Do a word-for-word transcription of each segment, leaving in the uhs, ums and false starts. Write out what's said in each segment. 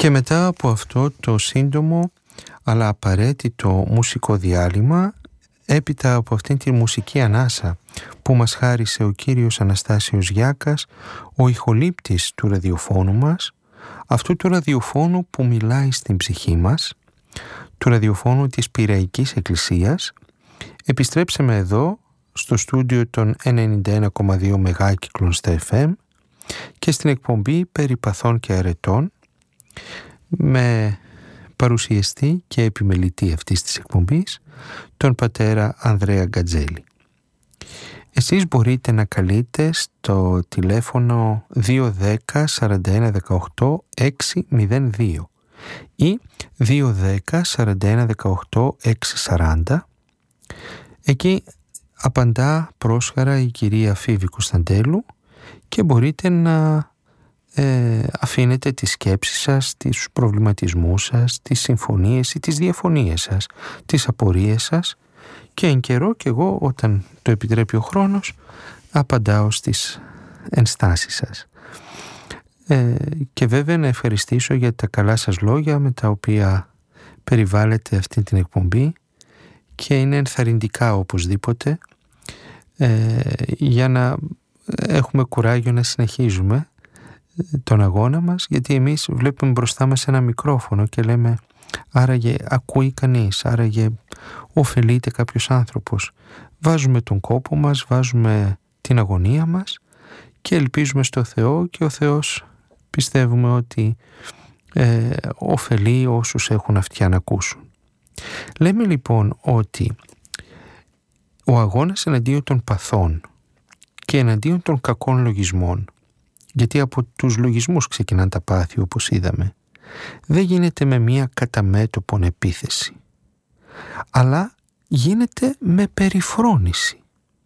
Και μετά από αυτό το σύντομο αλλά απαραίτητο μουσικό διάλειμμα, έπειτα από αυτήν τη μουσική ανάσα που μας χάρισε ο κύριος Αναστάσιος Γιάκας, ο ηχολήπτης του ραδιοφώνου μας, αυτού του ραδιοφώνου που μιλάει στην ψυχή μας, του ραδιοφώνου της Πειραϊκής Εκκλησίας, επιστρέψαμε εδώ στο στούντιο των ενενήντα ένα κόμμα δύο μεγάκυκλων στα εφ εμ και στην εκπομπή «Περί παθών και αρετών» με παρουσιαστή και επιμελητή αυτής της εκπομπής τον πατέρα Ανδρέα Γκατζέλη. Εσείς μπορείτε να καλείτε στο τηλέφωνο δύο δέκα σαράντα ένα δεκαοκτώ εξακόσια δύο ή δύο δέκα σαράντα ένα δεκαοκτώ εξακόσια σαράντα. Εκεί απαντά πρόσχαρα η κυρία Φίβη Κωνσταντέλου και μπορείτε να ε, αφήνετε τις σκέψεις σας, τις προβληματισμούς σας, τις συμφωνίες ή τις διαφωνίες σας, τις απορίες σας, και εν καιρό και εγώ, όταν το επιτρέπει ο χρόνος, απαντάω στις ενστάσεις σας. Ε, και βέβαια να ευχαριστήσω για τα καλά σας λόγια με τα οποία περιβάλλετε αυτή την εκπομπή και είναι ενθαρρυντικά οπωσδήποτε, ε, για να έχουμε κουράγιο να συνεχίζουμε τον αγώνα μας, γιατί εμείς βλέπουμε μπροστά μας ένα μικρόφωνο και λέμε άραγε ακούει κανείς, άραγε ωφελείται κάποιος άνθρωπος. Βάζουμε τον κόπο μας, βάζουμε την αγωνία μας και ελπίζουμε στο Θεό, και ο Θεός πιστεύουμε ότι ε, ωφελεί όσους έχουν αυτιά να ακούσουν. Λέμε λοιπόν ότι ο αγώνας εναντίον των παθών και εναντίον των κακών λογισμών, γιατί από τους λογισμούς ξεκινάνε τα πάθη όπως είδαμε, δεν γίνεται με μία καταμέτωπον επίθεση, αλλά γίνεται με περιφρόνηση.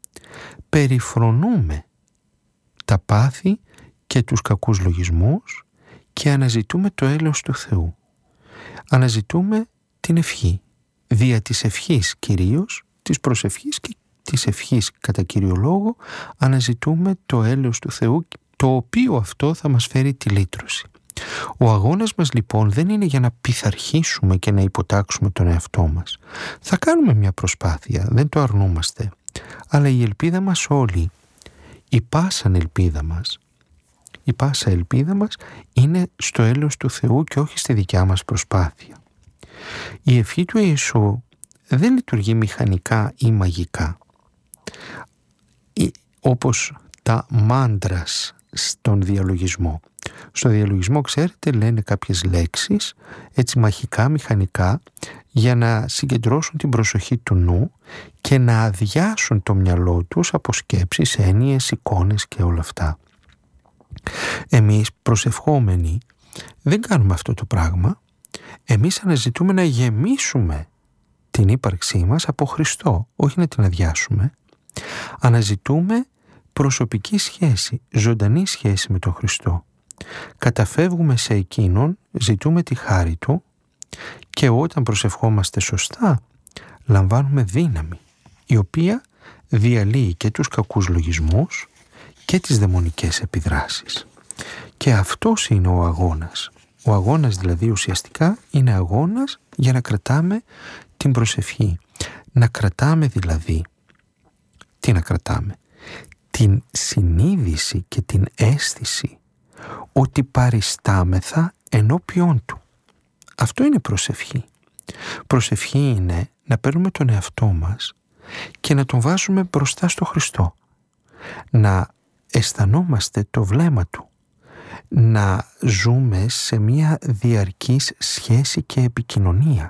Περιφρονούμε τα πάθη και τους κακούς λογισμούς και αναζητούμε το έλεος του Θεού. Αναζητούμε την ευχή, δια της ευχής κυρίως, της προσευχής και της ευχής κατά κύριο λόγο, αναζητούμε το έλεος του Θεού, το οποίο αυτό θα μας φέρει τη λύτρωση. Ο αγώνας μας λοιπόν δεν είναι για να πειθαρχήσουμε και να υποτάξουμε τον εαυτό μας. Θα κάνουμε μια προσπάθεια, δεν το αρνούμαστε, αλλά η ελπίδα μας όλη, η πάσα ελπίδα μας, η πάσα ελπίδα μας είναι στο έλεος του Θεού και όχι στη δικιά μας προσπάθεια. Η ευχή του Ιησού δεν λειτουργεί μηχανικά ή μαγικά, ή, όπως τα μάντρας στον διαλογισμό. Στο διαλογισμό, ξέρετε, λένε κάποιες λέξεις έτσι μαχικά, μηχανικά, για να συγκεντρώσουν την προσοχή του νου και να αδειάσουν το μυαλό τους από σκέψεις, έννοιες, εικόνες και όλα αυτά. Εμείς προσευχόμενοι δεν κάνουμε αυτό το πράγμα. Εμείς αναζητούμε να γεμίσουμε την ύπαρξή μας από Χριστό, όχι να την αδειάσουμε. Αναζητούμε προσωπική σχέση, ζωντανή σχέση με τον Χριστό. Καταφεύγουμε σε Εκείνον, ζητούμε τη χάρη Του και όταν προσευχόμαστε σωστά λαμβάνουμε δύναμη, η οποία διαλύει και τους κακούς λογισμούς και τις δαιμονικές επιδράσεις. Και αυτός είναι ο αγώνας. Ο αγώνας δηλαδή ουσιαστικά είναι αγώνας για να κρατάμε την προσευχή. Να κρατάμε δηλαδή, τι να κρατάμε, την συνείδηση και την αίσθηση ότι παριστάμεθα ενώπιόν Του. Αυτό είναι προσευχή. Προσευχή είναι να παίρνουμε τον εαυτό μας και να τον βάζουμε μπροστά στο Χριστό. Να αισθανόμαστε το βλέμμα Του. Να ζούμε σε μια διαρκής σχέση και επικοινωνία.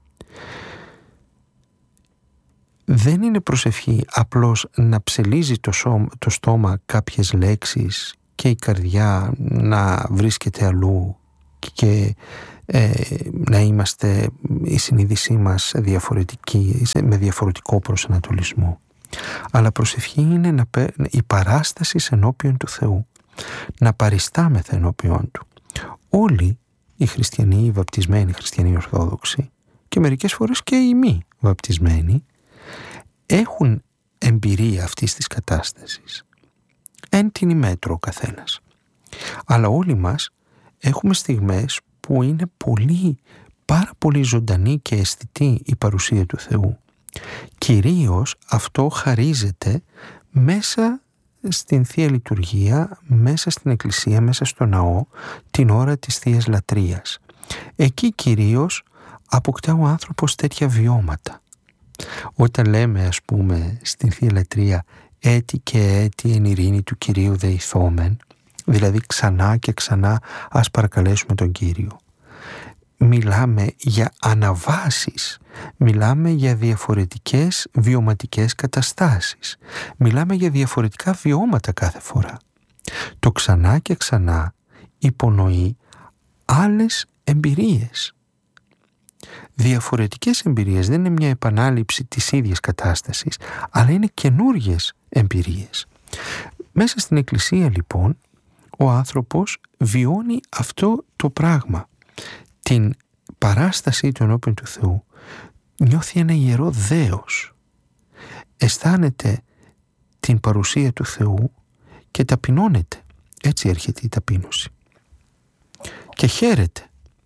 Δεν είναι προσευχή απλώς να ψελίζει το, σώμα, το στόμα κάποιες λέξεις και η καρδιά να βρίσκεται αλλού και ε, να είμαστε η συνείδησή μας διαφορετική, με διαφορετικό προσανατολισμό. Αλλά προσευχή είναι να, η παράσταση ενώπιον του Θεού, να παριστάμεθα ενώπιον Του. Όλοι οι χριστιανοί, οι βαπτισμένοι χριστιανοί Ορθόδοξοι και μερικές φορές και οι μη βαπτισμένοι έχουν εμπειρία αυτής της κατάστασης. Εν την ημέτρο ο καθένας. Αλλά όλοι μας έχουμε στιγμές που είναι πολύ, πάρα πολύ ζωντανή και αισθητή η παρουσία του Θεού. Κυρίως αυτό χαρίζεται μέσα στην Θεία Λειτουργία, μέσα στην Εκκλησία, μέσα στο ναό, την ώρα της Θείας Λατρείας. Εκεί κυρίως αποκτά ο άνθρωπος τέτοια βιώματα. Όταν λέμε, ας πούμε, στην Θεία Λατρεία «έτη και έτη εν ειρήνη του Κυρίου δεηθόμεν», δηλαδή ξανά και ξανά ας παρακαλέσουμε τον Κύριο, μιλάμε για αναβάσεις, μιλάμε για διαφορετικές βιωματικές καταστάσεις, μιλάμε για διαφορετικά βιώματα κάθε φορά. Το ξανά και ξανά υπονοεί άλλες εμπειρίες. Διαφορετικές εμπειρίες, δεν είναι μια επανάληψη της ίδιας κατάστασης, αλλά είναι καινούργιες εμπειρίες. Μέσα στην Εκκλησία λοιπόν ο άνθρωπος βιώνει αυτό το πράγμα, την παράστασή του ενώπιον του Θεού. Νιώθει ένα ιερό δέος, αισθάνεται την παρουσία του Θεού και ταπεινώνεται. Έτσι έρχεται η ταπείνωση και χαίρεται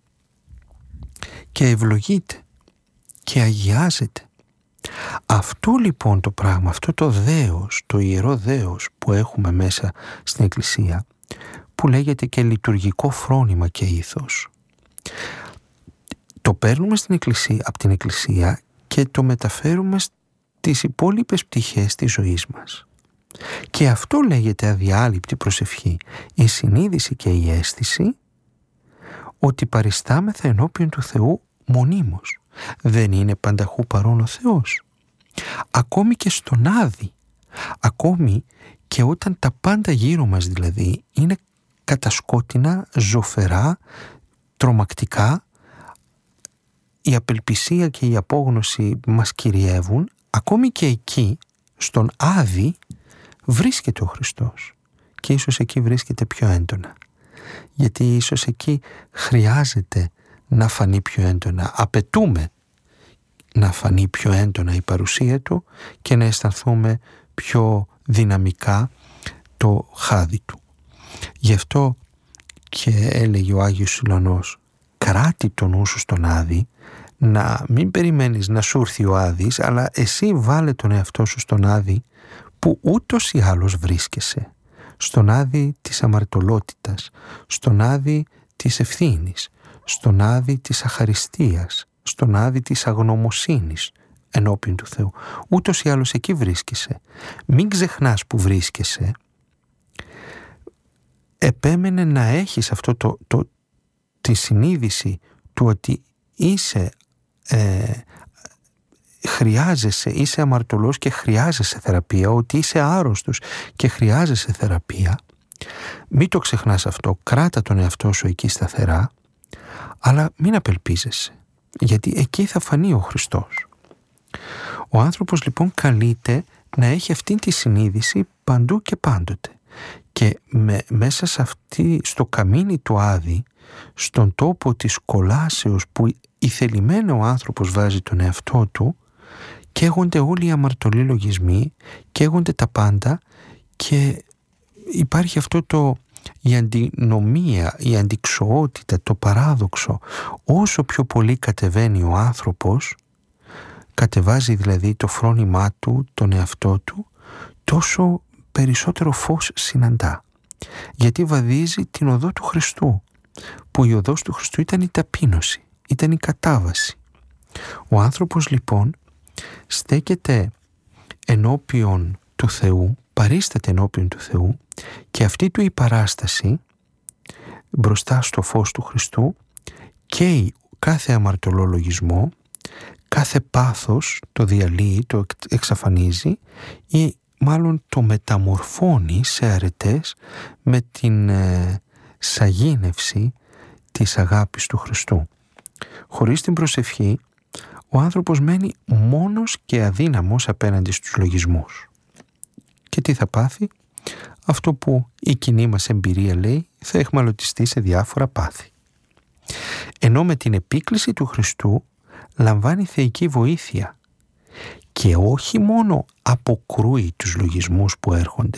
και ευλογείται και αγιάζεται. Αυτό λοιπόν το πράγμα, αυτό το δέος, το ιερό δέος που έχουμε μέσα στην Εκκλησία, που λέγεται και λειτουργικό φρόνημα και ήθος, το παίρνουμε στην Εκκλησία, από την Εκκλησία και το μεταφέρουμε στις υπόλοιπες πτυχές της ζωής μας. Και αυτό λέγεται αδιάλειπτη προσευχή, η συνείδηση και η αίσθηση ότι παριστάμεθα ενώπιον του Θεού μονίμως. Δεν είναι πανταχού παρόν ο Θεός. Ακόμη και στον Άδη, ακόμη και όταν τα πάντα γύρω μας δηλαδή είναι κατασκότεινα, ζωφερά, τρομακτικά, η απελπισία και η απόγνωση μας κυριεύουν, ακόμη και εκεί, στον Άδη, βρίσκεται ο Χριστός. Και ίσως εκεί βρίσκεται πιο έντονα. Γιατί ίσως εκεί χρειάζεται να φανεί πιο έντονα. Απαιτούμε να φανεί πιο έντονα η παρουσία Του και να αισθανθούμε πιο δυναμικά το χάδι Του. Γι' αυτό και έλεγε ο Άγιος Σιλωνός, κράτη το νου σου στον Άδη, να μην περιμένεις να σου έρθει ο Άδης, αλλά εσύ βάλε τον εαυτό σου στον Άδη που ούτως ή άλλως βρίσκεσαι. Στον Άδη της αμαρτωλότητας, στον Άδη της ευθύνης, στον Άδη της αχαριστίας, στον Άδη της αγνωμοσύνης ενώπιον του Θεού. Ούτως ή άλλως εκεί βρίσκεσαι. Μην ξεχνάς που βρίσκεσαι. Επέμενε να έχεις αυτό το, το, τη συνείδηση του ότι είσαι, ε, χρειάζεσαι, είσαι αμαρτωλός και χρειάζεσαι θεραπεία, ότι είσαι άρρωστος και χρειάζεσαι θεραπεία. Μην το ξεχνάς αυτό, κράτα τον εαυτό σου εκεί σταθερά, αλλά μην απελπίζεσαι, γιατί εκεί θα φανεί ο Χριστός. Ο άνθρωπος λοιπόν καλείται να έχει αυτή τη συνείδηση παντού και πάντοτε. Και με, μέσα σε αυτή, στο καμίνι του Άδη, στον τόπο της κολάσεως που ηθελημένα ο άνθρωπος βάζει τον εαυτό του, καίγονται όλοι οι αμαρτωλοί λογισμοί, καίγονται τα πάντα και υπάρχει αυτό το, η αντινομία, η αντιξοότητα, το παράδοξο. Όσο πιο πολύ κατεβαίνει ο άνθρωπος, κατεβάζει δηλαδή το φρόνημά του, τον εαυτό του, τόσο περισσότερο φως συναντά. Γιατί βαδίζει την οδό του Χριστού, που η οδός του Χριστού ήταν η ταπείνωση, ήταν η κατάβαση. Ο άνθρωπος λοιπόν στέκεται ενώπιον του Θεού, παρίσταται ενώπιον του Θεού και αυτή του η παράσταση μπροστά στο φως του Χριστού καίει κάθε αμαρτωλό λογισμό, κάθε πάθος το διαλύει, το εξαφανίζει ή μάλλον το μεταμορφώνει σε αρετές με την ε, σαγίνευση της αγάπης του Χριστού. Χωρίς την προσευχή ο άνθρωπος μένει μόνος και αδύναμος απέναντι στους λογισμούς. Και τι θα πάθει? Αυτό που η κοινή μας εμπειρία λέει, θα εχμαλωτιστεί σε διάφορα πάθη. Ενώ με την επίκληση του Χριστού λαμβάνει θεϊκή βοήθεια και όχι μόνο αποκρούει τους λογισμούς που έρχονται,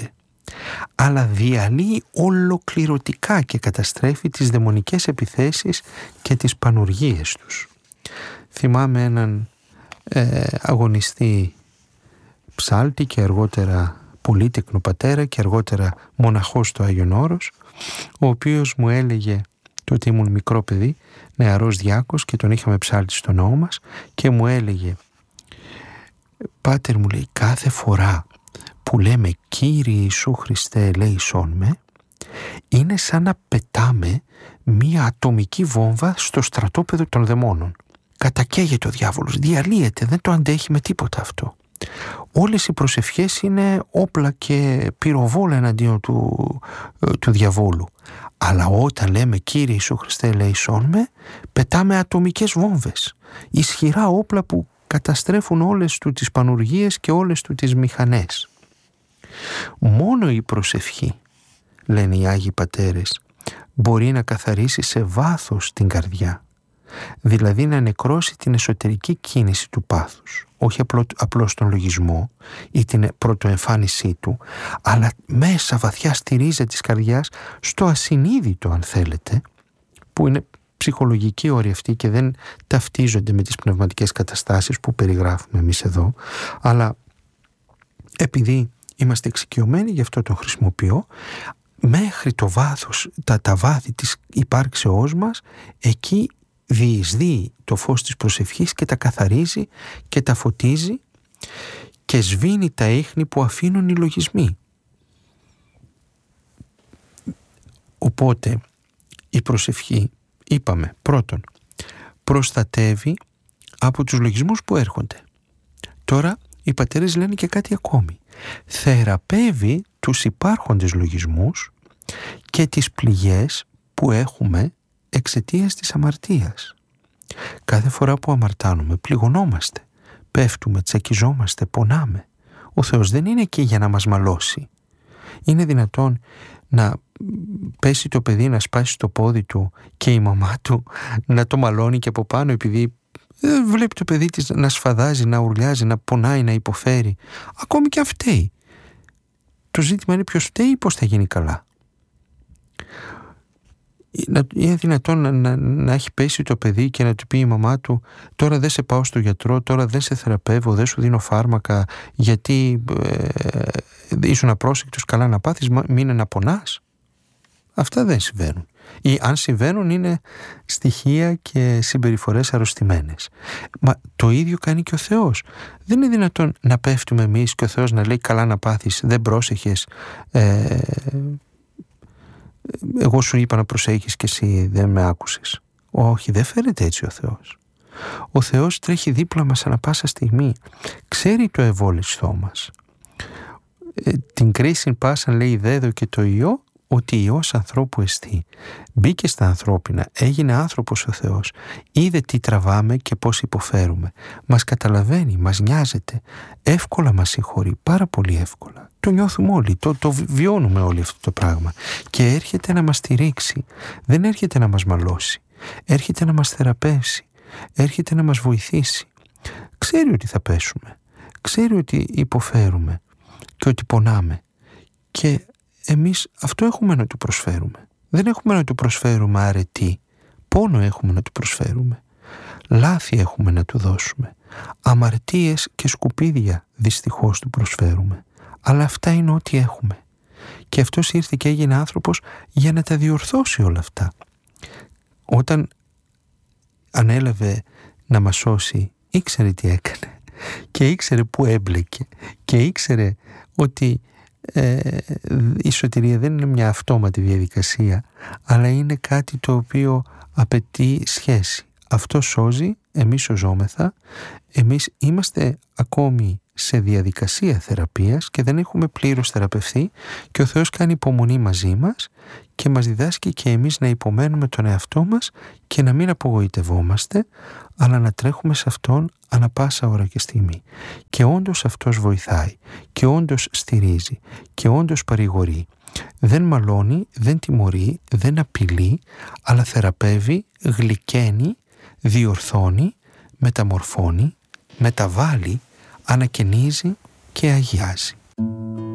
αλλά διαλύει ολοκληρωτικά και καταστρέφει τις δαιμονικές επιθέσεις και τις πανουργίες τους. Θυμάμαι έναν ε, αγωνιστή ψάλτη και αργότερα πολύτεκνο πατέρα και αργότερα μοναχός στο Άγιον Όρος, ο οποίος μου έλεγε, τότε ήμουν μικρό παιδί, νεαρός διάκος και τον είχαμε ψάλτη στο ναό μας, και μου έλεγε, «Πάτερ», μου λέει, «κάθε φορά που λέμε Κύριε Ιησού Χριστέ ελέησόν με, είναι σαν να πετάμε μία ατομική βόμβα στο στρατόπεδο των δαιμόνων. Κατακαίγεται ο διάβολος, διαλύεται, δεν το αντέχει με τίποτα αυτό. Όλες οι προσευχές είναι όπλα και πυροβόλα εναντίον του, του διαβόλου. Αλλά όταν λέμε Κύριε Ιησού Χριστέ ελέησόν με, πετάμε ατομικές βόμβες, ισχυρά όπλα που καταστρέφουν όλες του τις πανουργίες και όλες του τις μηχανές. Μόνο η προσευχή, λένε οι Άγιοι Πατέρες, μπορεί να καθαρίσει σε βάθος την καρδιά, δηλαδή να νεκρώσει την εσωτερική κίνηση του πάθους, όχι απλώς τον λογισμό ή την πρωτοεμφάνισή του, αλλά μέσα βαθιά στη ρίζα της καρδιάς, στο ασυνείδητο αν θέλετε, που είναι ψυχολογικοί όροι αυτοί και δεν ταυτίζονται με τις πνευματικές καταστάσεις που περιγράφουμε εμείς εδώ, αλλά επειδή είμαστε εξοικειωμένοι, γι' αυτό τον χρησιμοποιώ, μέχρι το βάθος, τα, τα βάθη της υπάρξεώς μας, εκεί διεισδύει το φως της προσευχής και τα καθαρίζει και τα φωτίζει και σβήνει τα ίχνη που αφήνουν οι λογισμοί. Οπότε η προσευχή, είπαμε, πρώτον, προστατεύει από τους λογισμούς που έρχονται. Τώρα οι πατέρες λένε και κάτι ακόμη. Θεραπεύει τους υπάρχοντες λογισμούς και τις πληγές που έχουμε εξαιτίας της αμαρτίας. Κάθε φορά που αμαρτάνουμε πληγωνόμαστε, πέφτουμε, τσακιζόμαστε, πονάμε. Ο Θεός δεν είναι εκεί για να μας μαλώσει. Είναι δυνατόν να πέσει το παιδί, να σπάσει το πόδι του και η μαμά του να το μαλώνει και από πάνω, επειδή βλέπει το παιδί της να σφαδάζει, να ουρλιάζει, να πονάει, να υποφέρει. Ακόμη και αν φταίει. Το ζήτημα είναι ποιος φταίει ή πώς θα γίνει καλά. Είναι δυνατόν να, να, να έχει πέσει το παιδί και να του πει η μαμά του, τώρα δεν σε πάω στο γιατρό, τώρα δεν σε θεραπεύω, δεν σου δίνω φάρμακα, γιατί ε, ήσουν απρόσεκτος, καλά να πάθεις, μείνε να πονάς. Αυτά δεν συμβαίνουν. Ή αν συμβαίνουν είναι στοιχεία και συμπεριφορές αρρωστημένες. Μα το ίδιο κάνει και ο Θεός. Δεν είναι δυνατόν να πέφτουμε εμείς και ο Θεός να λέει καλά να πάθεις, δεν πρόσεχες, ε, εγώ σου είπα να προσέχεις και εσύ δεν με άκουσες. Όχι, δεν φέρεται έτσι ο Θεός. Ο Θεός τρέχει δίπλα μας ανά πάσα στιγμή. Ξέρει το ευόλιστό μας. Ε, την κρίση πάσαν, λέει, δέδω και το ιό, ότι Υιός ανθρώπου εστί. Μπήκε στα ανθρώπινα, έγινε άνθρωπος ο Θεός. Είδε τι τραβάμε και πώς υποφέρουμε. Μας καταλαβαίνει, μας νοιάζεται. Εύκολα μας συγχωρεί, πάρα πολύ εύκολα. Το νιώθουμε όλοι, το, το βιώνουμε όλοι αυτό το πράγμα. Και έρχεται να μας στηρίξει. Δεν έρχεται να μας μαλώσει. Έρχεται να μας θεραπεύσει. Έρχεται να μας βοηθήσει. Ξέρει ότι θα πέσουμε. Ξέρει ότι υποφέρουμε και ότι πονάμε. Και εμείς αυτό έχουμε να του προσφέρουμε. Δεν έχουμε να του προσφέρουμε αρετή. Πόνο έχουμε να του προσφέρουμε. Λάθη έχουμε να του δώσουμε. Αμαρτίες και σκουπίδια δυστυχώς του προσφέρουμε. Αλλά αυτά είναι ό,τι έχουμε. Και αυτός ήρθε και έγινε άνθρωπος για να τα διορθώσει όλα αυτά. Όταν ανέλαβε να μας σώσει, ήξερε τι έκανε. Και ήξερε που έμπλεκε. Και ήξερε ότι Ε, η σωτηρία δεν είναι μια αυτόματη διαδικασία, αλλά είναι κάτι το οποίο απαιτεί σχέση. Αυτό σώζει, εμείς σωζόμεθα, εμείς είμαστε ακόμη σε διαδικασία θεραπείας και δεν έχουμε πλήρως θεραπευθεί και ο Θεός κάνει υπομονή μαζί μας και μας διδάσκει και εμείς να υπομένουμε τον εαυτό μας και να μην απογοητευόμαστε, αλλά να τρέχουμε σε Αυτόν ανα πάσα ώρα και στιγμή. Και όντως Αυτός βοηθάει και όντως στηρίζει και όντως παρηγορεί. Δεν μαλώνει, δεν τιμωρεί, δεν απειλεί, αλλά θεραπεύει, γλυκαίνει, διορθώνει, μεταμορφώνει, μεταβάλλει, ανακαινίζει και αγιάζει.